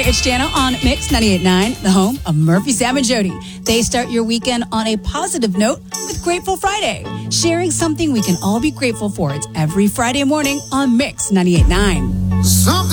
It's Jana on Mix 98.9, the home of Murphy, Sam, and Jody. They start your weekend on a positive note with Grateful Friday, sharing something we can all be grateful for. It's every Friday morning on Mix 98.9.